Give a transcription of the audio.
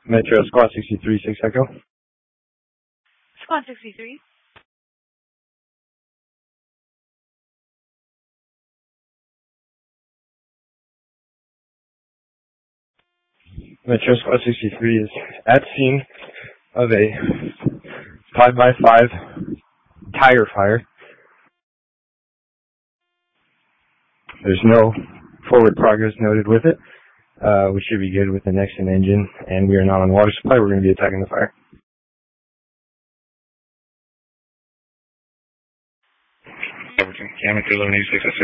Metro Squad 63, 6 Echo. Squad 63. Metro Squad 63 is at scene of a 5x5 tire fire. There's no forward progress noted with it. We should be good with the Nexen engine, and we are not on water supply. We're going to be attacking the fire. Overton, Camera 1186,